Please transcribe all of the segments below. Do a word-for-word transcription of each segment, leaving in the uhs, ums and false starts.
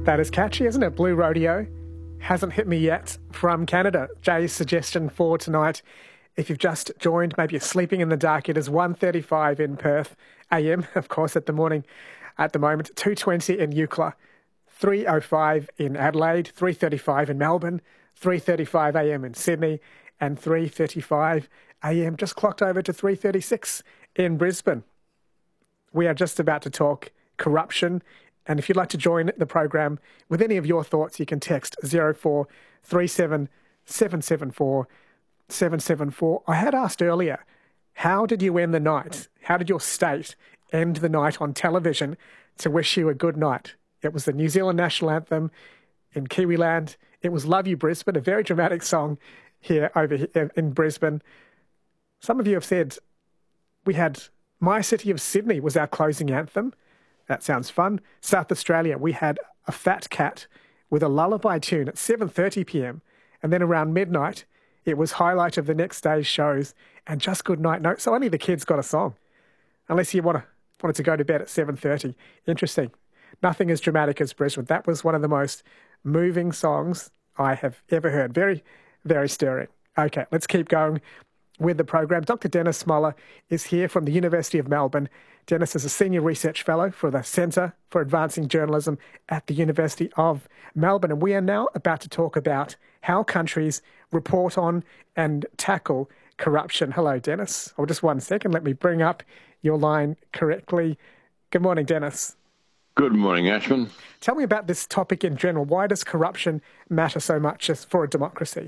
That is catchy, isn't it? Blue Rodeo hasn't hit me yet from Canada. Jay's suggestion for tonight, if you've just joined, maybe you're sleeping in the dark, it is one thirty-five in Perth A M, of course, at the morning at the moment, two twenty in Eucla, three oh five in Adelaide, three thirty-five in Melbourne, three thirty-five A M in Sydney, and three thirty-five A M just clocked over to three thirty-six in Brisbane. We are just about to talk corruption. And if you'd like to join the program with any of your thoughts, you can text zero four three seven seven seven four seven seven four. I had asked earlier, how did you end the night? How did your state end the night on television to wish you a good night? It was the New Zealand national anthem in Kiwiland. It was Love You Brisbane, a very dramatic song here over here in Brisbane. Some of you have said we had My City of Sydney was our closing anthem. That sounds fun. South Australia, we had a fat cat with a lullaby tune at seven thirty p m. And then around midnight, it was highlight of the next day's shows and just good night. No, so only the kids got a song. Unless you want to, wanted to go to bed at seven thirty. Interesting. Nothing as dramatic as Brisbane. That was one of the most moving songs I have ever heard. Very, very stirring. Okay, let's keep going with the program. Doctor Dennis Smoller is here from the University of Melbourne. Dennis is a Senior Research Fellow for the Centre for Advancing Journalism at the University of Melbourne. And we are now about to talk about how countries report on and tackle corruption. Hello, Dennis. Oh, just one second. Let me bring up your line correctly. Good morning, Dennis. Good morning, Ashman. Tell me about this topic in general. Why does corruption matter so much for a democracy?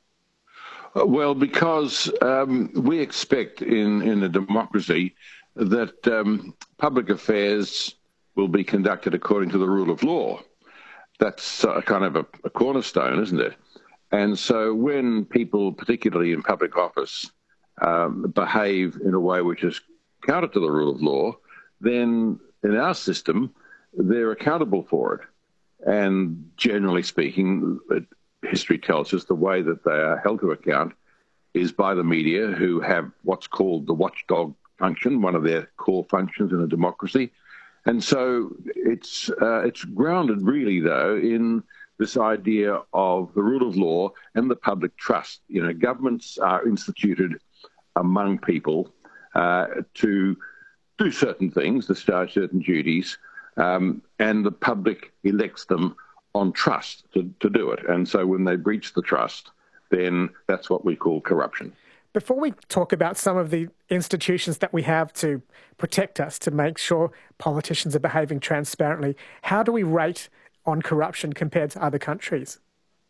Well, because um, we expect in, in a democracy that um, public affairs will be conducted according to the rule of law. That's a kind of a, a cornerstone, isn't it? And so when people, particularly in public office, um, behave in a way which is counter to the rule of law, then in our system, they're accountable for it. And generally speaking, it, history tells us the way that they are held to account is by the media, who have what's called the watchdog function, one of their core functions in a democracy. And so it's uh, it's grounded really, though, in this idea of the rule of law and the public trust. You know, governments are instituted among people uh, to do certain things, discharge certain duties, um, and the public elects them on trust to, to do it. And so when they breach the trust, then that's what we call corruption. Before we talk about some of the institutions that we have to protect us, to make sure politicians are behaving transparently, how do we rate on corruption compared to other countries?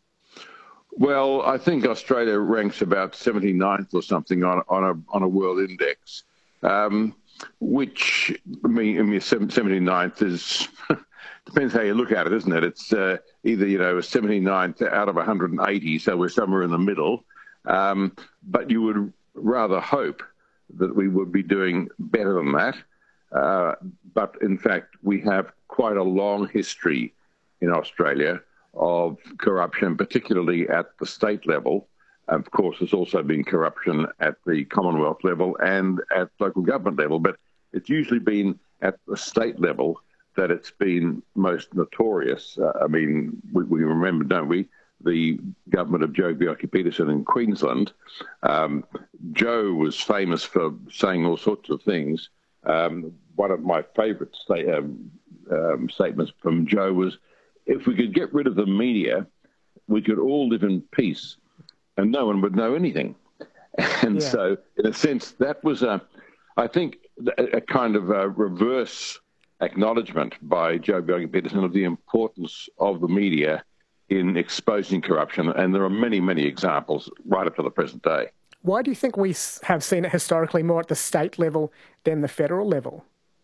Well, I think Australia ranks about seventy-ninth or something on, on, a, on a world index, um, which, I mean, I mean seventy-ninth is... Depends how you look at it, isn't it? It's uh, either, you know, seventy-ninth out of one hundred eighty, so we're somewhere in the middle. Um, but you would rather hope that we would be doing better than that. Uh, but in fact, we have quite a long history in Australia of corruption, particularly at the state level. Of course, there's also been corruption at the Commonwealth level and at local government level, but it's usually been at the state level that it's been most notorious. Uh, I mean, we, we remember, don't we, the government of Joh Bjelke-Petersen in Queensland. Um, Joh was famous for saying all sorts of things. Um, one of my favourite sta- um, um, statements from Joh was, if we could get rid of the media, we could all live in peace and no one would know anything. And yeah. So, in a sense, that was, a, I think, a, a kind of a reverse acknowledgement by Joh Bjelke-Petersen of the importance of the media in exposing corruption. And there are many, many examples right up to the present day. Why do you think we have seen it historically more at the state level than the federal level?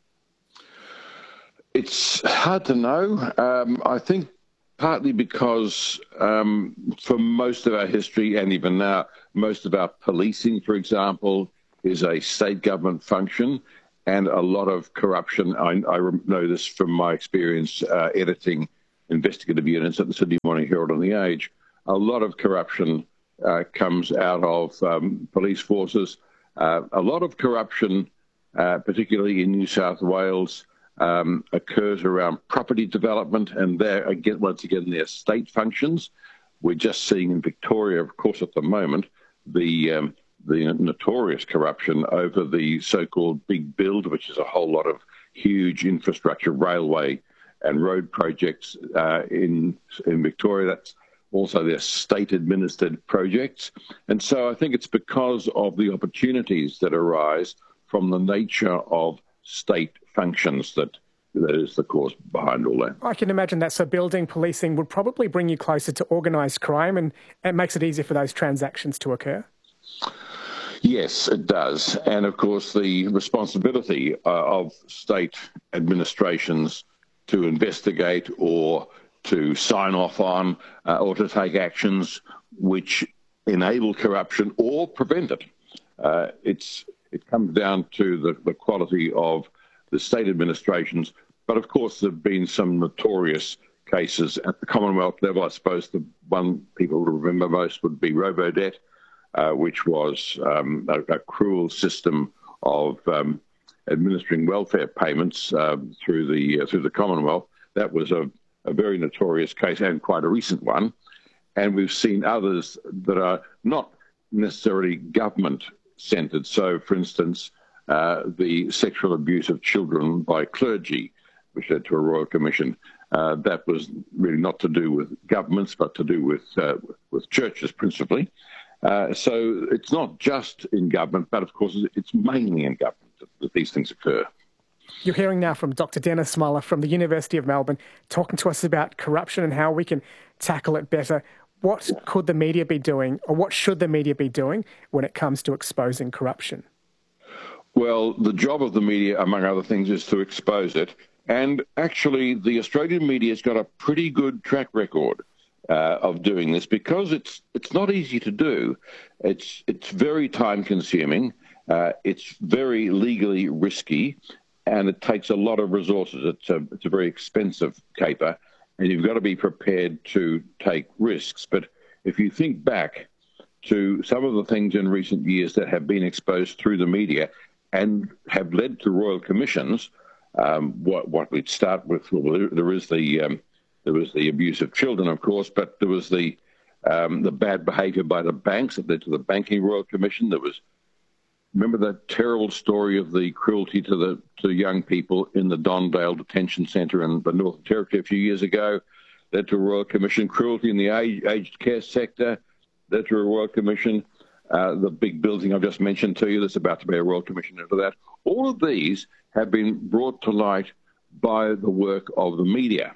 It's hard to know. Um, I think partly because um, for most of our history and even now, most of our policing, for example, is a state government function. And a lot of corruption, I, I know this from my experience uh, editing investigative units at the Sydney Morning Herald and The Age, a lot of corruption uh, comes out of um, police forces. Uh, a lot of corruption, uh, particularly in New South Wales, um, occurs around property development, and there again, once again, they're state functions. We're just seeing in Victoria, of course, at the moment, the um, the notorious corruption over the so-called Big Build, which is a whole lot of huge infrastructure, railway and road projects uh, in in Victoria. That's also their state-administered projects. And so I think it's because of the opportunities that arise from the nature of state functions that that is the cause behind all that. I can imagine that. So building policing would probably bring you closer to organised crime, and it makes it easier for those transactions to occur. Yes, it does. And of course, the responsibility uh, of state administrations to investigate or to sign off on uh, or to take actions which enable corruption or prevent it. Uh, it's it comes down to the, the quality of the state administrations. But of course, there have been some notorious cases at the Commonwealth level. I suppose the one people remember most would be Robodebt, uh, which was um, a, a cruel system of um, administering welfare payments uh, through the uh, through the Commonwealth. That was a, a very notorious case and quite a recent one. And we've seen others that are not necessarily government-centred. So, for instance, uh, the sexual abuse of children by clergy, which led to a Royal Commission. Uh, that was really not to do with governments, but to do with uh, with churches principally. Uh, so it's not just in government, but of course it's mainly in government that, that these things occur. You're hearing now from Doctor Dennis Muller from the University of Melbourne, talking to us about corruption and how we can tackle it better. What could the media be doing, or what should the media be doing when it comes to exposing corruption? Well, the job of the media, among other things, is to expose it. And actually, the Australian media has got a pretty good track record uh, of doing this, because it's it's not easy to do. It's it's very time consuming. Uh, it's very legally risky, and it takes a lot of resources. It's a it's a very expensive caper, and you've got to be prepared to take risks. But if you think back to some of the things in recent years that have been exposed through the media and have led to royal commissions. Um, what what we'd start with, well, there is the um, there was the abuse of children, of course, but there was the um, the bad behaviour by the banks that led to the Banking Royal Commission. There was, remember that terrible story of the cruelty to the to young people in the Dondale Detention Centre in the Northern Territory a few years ago, led to a Royal Commission. Cruelty in the age, aged care sector led to a Royal Commission. Uh, the big building I've just mentioned to you, there's about to be a Royal Commission into that. All of these have been brought to light by the work of the media.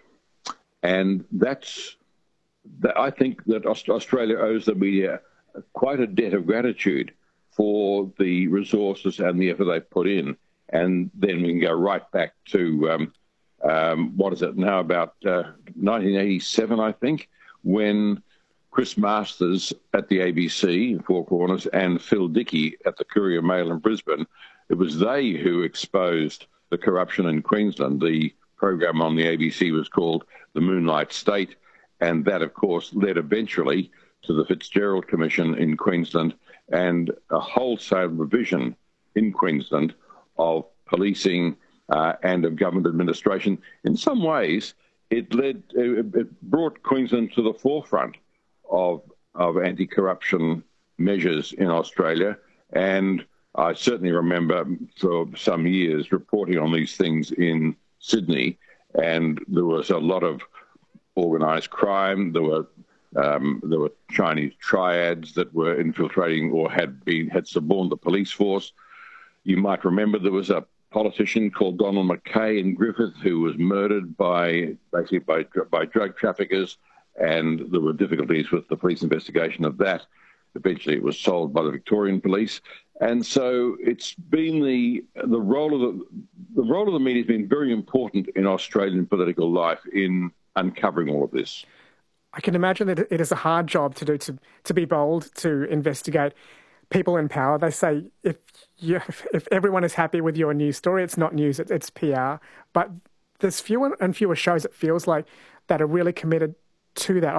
And that's, that I think that Australia owes the media quite a debt of gratitude for the resources and the effort they've put in. And then we can go right back to, um, um, what is it now, about uh, nineteen eighty-seven, I think, when Chris Masters at the A B C, Four Corners, and Phil Dickey at the Courier Mail in Brisbane, it was they who exposed the corruption in Queensland. The program on the A B C was called The Moonlight State, and that, of course, led eventually to the Fitzgerald Commission in Queensland and a wholesale revision in Queensland of policing uh, and of government administration. In some ways, it led, it brought Queensland to the forefront of of anti-corruption measures in Australia. And I certainly remember for some years reporting on these things in Sydney, and there was a lot of organised crime. There were um, there were Chinese triads that were infiltrating or had been had suborned the police force. You might remember there was a politician called Donald Mackay in Griffith who was murdered by basically by by drug traffickers. And there were difficulties with the police investigation of that. Eventually, it was solved by the Victorian police, and so it's been the the role of the the role of the media has been very important in Australian political life in uncovering all of this. I can imagine that it is a hard job to do to to be bold to investigate people in power. They say if you, if everyone is happy with your news story, it's not news, it's P R. But there's fewer and fewer shows, it feels like, that are really committed to that.